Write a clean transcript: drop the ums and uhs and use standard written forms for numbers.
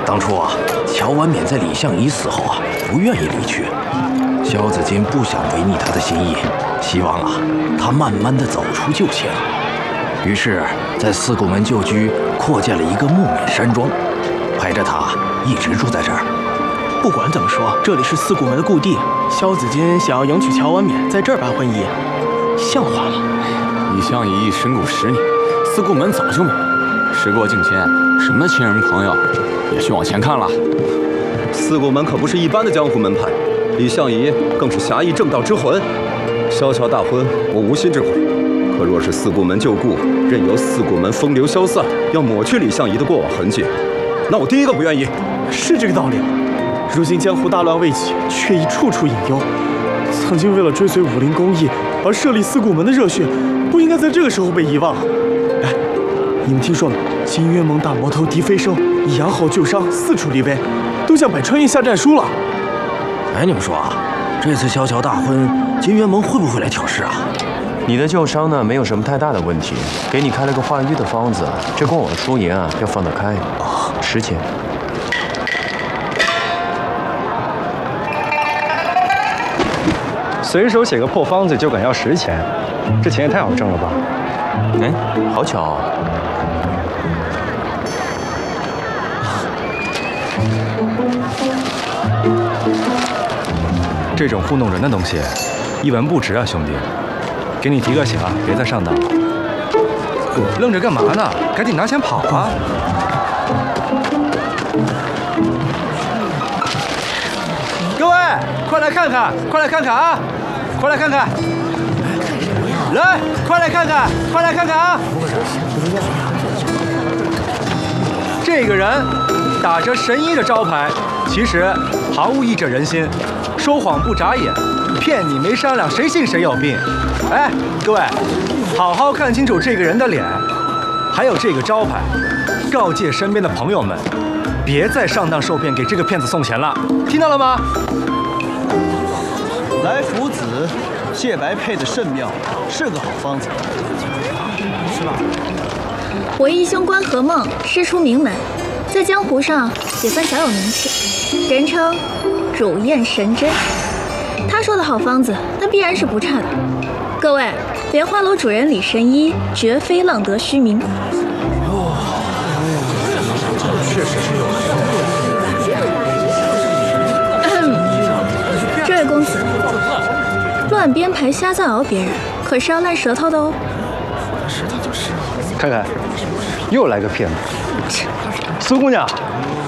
当初啊，乔婉冕在李相夷死后啊，不愿意离去。萧子金不想违逆他的心意，希望啊，他慢慢的走出旧情。于是，在四顾门旧居扩建了一个木冕山庄，陪着他一直住在这儿。 不管怎么说，这里是四顾门的故地，萧子金想要迎娶乔婉冕，在这儿办婚仪，像话吗？ 李相夷神谷10年，四顾门早就没了。时过境迁，什么亲人朋友，也需往前看了。 四顾门可不是一般的江湖门派，李相夷更是侠义正道之魂。萧乔大婚，我无心之悔。可若是四顾门旧故，任由四顾门风流消散，要抹去李相夷的过往痕迹，那我第一个不愿意。 是这个道理。如今江湖大乱未起，却已处处隐忧。曾经为了追随武林公义而设立四顾门的热血，不应该在这个时候被遗忘。哎，你们听说没？金渊盟大魔头狄飞升已养好旧伤，四处立威，都向百川印下战书了。 哎，你们说啊，这次萧乔大婚，金渊盟会不会来挑事啊？ 你的旧伤呢，没有什么太大的问题，给你开了个化瘀的方子，这过往输赢啊要放得开，10钱。 随手写个破方子就敢要10钱，这钱也太好挣了吧？ 哎，好巧啊！ 这种糊弄人的东西，一文不值啊，兄弟！给你提个醒啊，别再上当了。愣着干嘛呢？赶紧拿钱跑啊！各位，快来看看，快来看看啊！快来看看！来，快来看看，快来看看啊！这个人打着神医的招牌，其实毫无医者仁心，说谎不眨眼，骗你没商量，谁信谁有病？哎，各位，好好看清楚这个人的脸，还有这个招牌，告诫身边的朋友们，别再上当受骗，给这个骗子送钱了，听到了吗？ 来福子，谢白配的甚妙，是个好方子，是吧？ 我义兄关和梦师出名门，在江湖上也算小有名气，人称乳燕神针。他说的好方子，那必然是不差的。各位，莲花楼主人李神医绝非浪得虚名。 确实是有这位公子，乱编排瞎造谣别人，可是要烂舌头的哦。 看看，又来个骗子。苏姑娘，